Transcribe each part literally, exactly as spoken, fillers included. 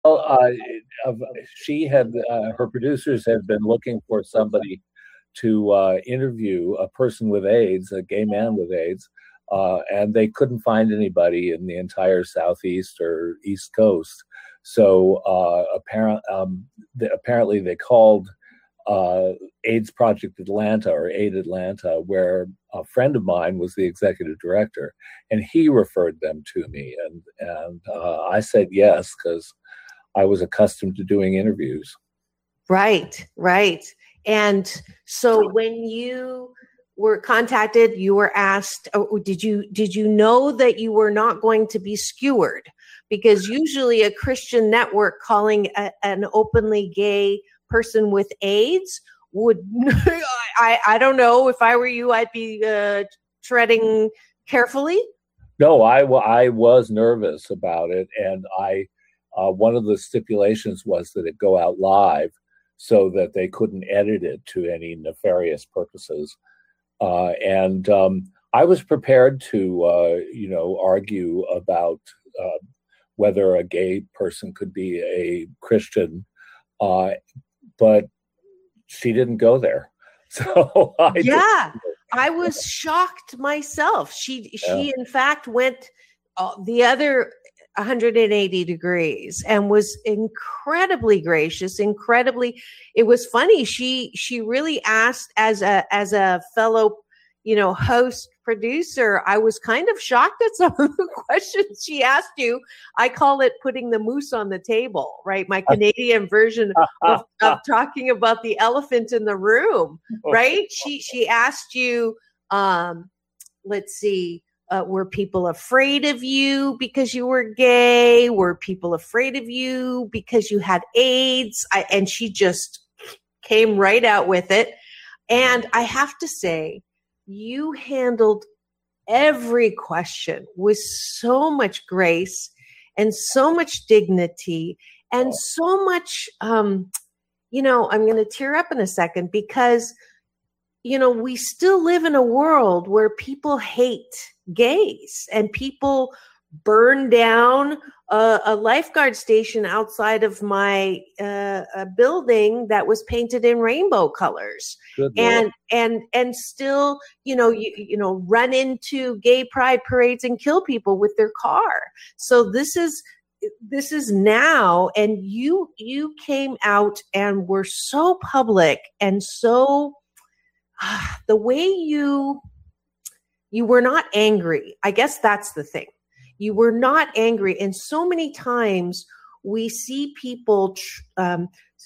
Well, uh, of- she had uh, her producers had been looking for somebody to uh, interview a person with AIDS, a gay man with AIDS, uh, and they couldn't find anybody in the entire Southeast or East Coast. So uh, apparent, um, the, apparently they called uh, AIDS Project Atlanta or AIDS Atlanta, where a friend of mine was the executive director, and he referred them to me, and and uh, I said yes because I was accustomed to doing interviews. Right, right. And so when you were contacted, you were asked, oh, did you did you know that you were not going to be skewered? Because usually a Christian network calling a, an openly gay person with AIDS would, I, I don't know, if I were you, I'd be uh, treading carefully. No, I, I was nervous about it, and I uh, one of the stipulations was that it go out live so that they couldn't edit it to any nefarious purposes. Uh, and um, I was prepared to, uh, you know, argue about uh, whether a gay person could be a Christian, uh, but she didn't go there. So I yeah, I was shocked myself. She, yeah. she in fact went uh, the other one hundred eighty degrees and was incredibly gracious, incredibly, it was funny. She, she really asked as a, as a fellow, you know, host producer, I was kind of shocked at some of the questions she asked you. I call it putting the moose on the table, right? My Canadian version of, of talking about the elephant in the room, right? She, she asked you, um, let's see, Uh, were people afraid of you because you were gay? Were people afraid of you because you had AIDS? I, and she just came right out with it. And I have to say, you handled every question with so much grace and so much dignity and so much, um, you know, I'm going to tear up in a second because, you know, we still live in a world where people hate gays and people burn down a, a lifeguard station outside of my uh, a building that was painted in rainbow colors. Good and Lord. and and still, you know, you, you know, run into gay pride parades and kill people with their car. So this is this is now, and you you came out and were so public and so uh, the way you. You were not angry. I guess that's the thing. You were not angry. And so many times we see people um,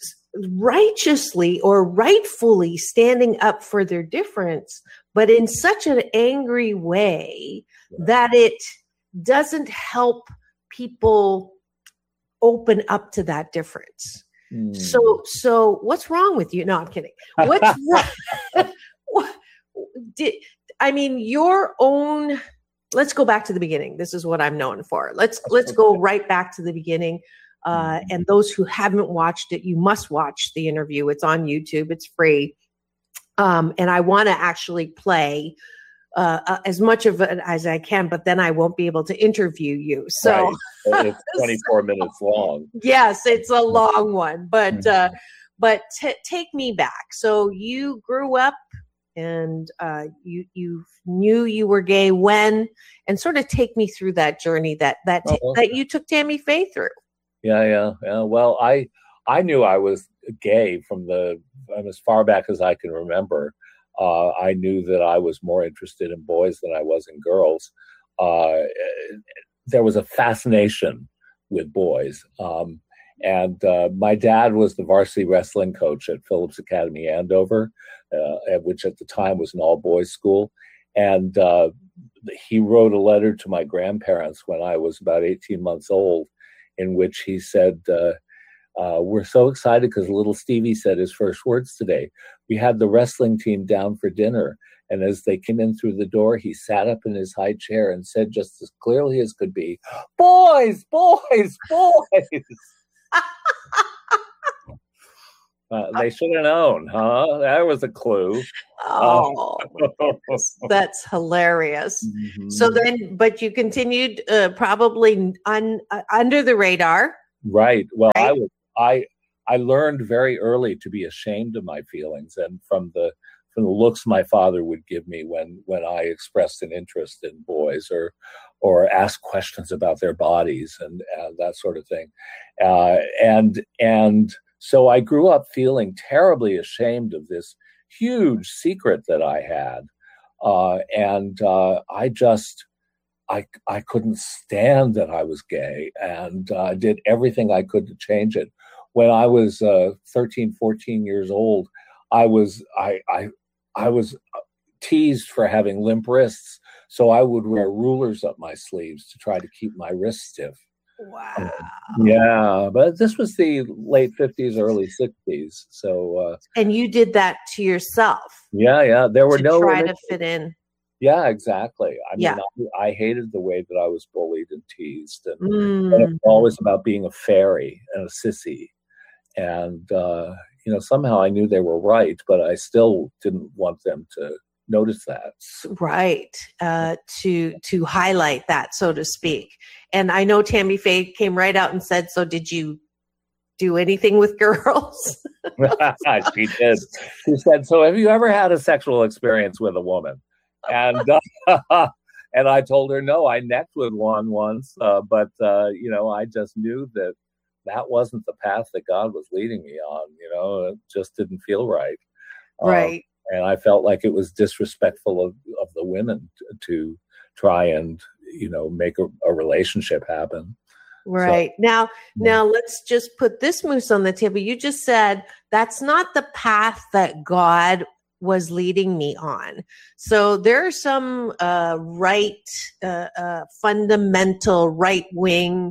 righteously or rightfully standing up for their difference, but in such an angry way that it doesn't help people open up to that difference. Mm. So, so what's wrong with you? No, I'm kidding. What's wrong? what, did, I mean, your own, let's go back to the beginning. This is what I'm known for. Let's, let's go right back to the beginning. Uh, and those who haven't watched it, you must watch the interview. It's on YouTube. It's free. Um, and I want to actually play uh, uh, as much of it as I can, but then I won't be able to interview you. So right. It's twenty-four minutes long. Yes, it's a long one, but, uh, but t- take me back. So you grew up and uh, you you knew you were gay when, and sort of take me through that journey that that t- oh, okay. that you took Tammy Faye through. Yeah, yeah, yeah. Well, I I knew I was gay from the from as far back as I can remember. Uh, I knew that I was more interested in boys than I was in girls. Uh, there was a fascination with boys. Um, And uh, my dad was the varsity wrestling coach at Phillips Academy, Andover, uh, which at the time was an all-boys school. And uh, he wrote a letter to my grandparents when I was about eighteen months old, in which he said, uh, uh, we're so excited because little Stevie said his first words today. We had the wrestling team down for dinner. And as they came in through the door, he sat up in his high chair and said just as clearly as could be, boys, boys, boys. Uh, they should have known, huh? That was a clue. Oh, uh, that's hilarious. Mm-hmm. So then, but you continued uh, probably un, uh, under the radar. Right. Well, I right? was I I learned very early to be ashamed of my feelings, and from the from the looks my father would give me when when I expressed an interest in boys or or asked questions about their bodies and, and that sort of thing, uh, and and so I grew up feeling terribly ashamed of this huge secret that I had, uh, and uh, I just. I, I couldn't stand that I was gay, and I uh, did everything I could to change it. When I was uh, thirteen, fourteen years old, I was I, I I was teased for having limp wrists, so I would wear rulers up my sleeves to try to keep my wrists stiff. Wow. Um, yeah, but this was the late fifties, early sixties. So, uh, and you did that to yourself. Yeah, yeah. There were to no try to fit in. Yeah, exactly. I mean, yeah. I, I hated the way that I was bullied and teased, and, mm. and it was always about being a fairy and a sissy. And uh, you know, somehow I knew they were right, but I still didn't want them to notice that. Right. Uh, to to highlight that, so to speak. And I know Tammy Faye came right out and said, "So did you do anything with girls?" She did. She said, "So have you ever had a sexual experience with a woman?" And uh, and I told her, no, I necked with one once, uh, but uh, you know, I just knew that that wasn't the path that God was leading me on. You know, it just didn't feel right. Right. Um, and I felt like it was disrespectful of, of the women to, to try and, you know, make a, a relationship happen. Right. So, now, now let's just put this moose on the table. You just said that's not the path that God was leading me on. So there are some uh, right, uh, uh, fundamental right-wing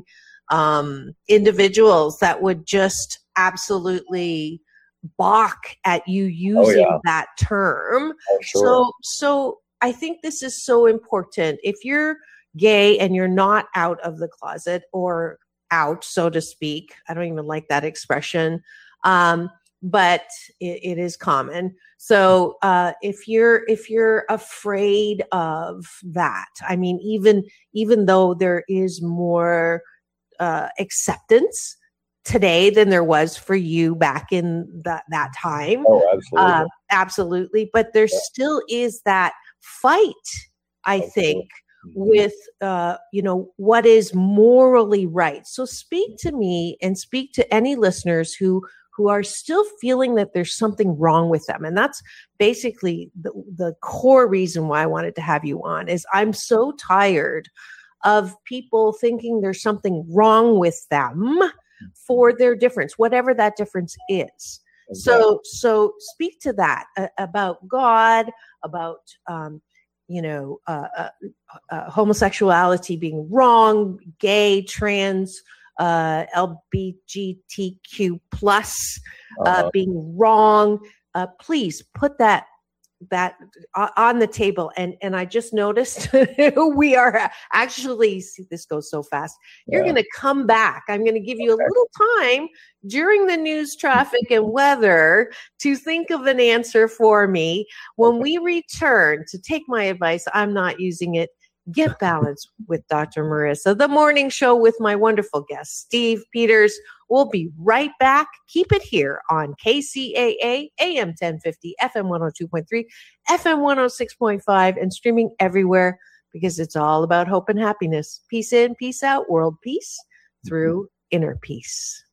um, individuals that would just absolutely balk at you using oh, yeah. that term. Oh, sure. So, so I think this is so important. If you're gay and you're not out of the closet or out, so to speak, I don't even like that expression. Um, but it, it is common. So uh, if you're if you're afraid of that, I mean, even even though there is more uh, acceptance today than there was for you back in that that time, oh, absolutely, uh, absolutely. But there yeah. still is that fight, I okay. think, with uh, you know, what is morally right. So speak to me and speak to any listeners who. who are still feeling that there's something wrong with them. And that's basically the, the core reason why I wanted to have you on, is I'm so tired of people thinking there's something wrong with them for their difference, whatever that difference is. Exactly. So, so speak to that uh, about God, about, um, you know, uh, uh, uh, homosexuality being wrong, gay, trans, uh, L G B T Q plus uh, uh, being wrong. Uh, please put that that uh, on the table. And and I just noticed we are actually, see, this goes so fast. You're yeah. going to come back. I'm going to give you okay. a little time during the news, traffic, and weather to think of an answer for me. When okay. we return, to take my advice, I'm not using it. Get Balanced with Doctor Marissa, the morning show with my wonderful guest, Steve Peters. We'll be right back. Keep it here on K C A A, A M ten fifty, F M one oh two point three, F M one oh six point five, and streaming everywhere, because it's all about hope and happiness. Peace in, peace out, world peace through inner peace.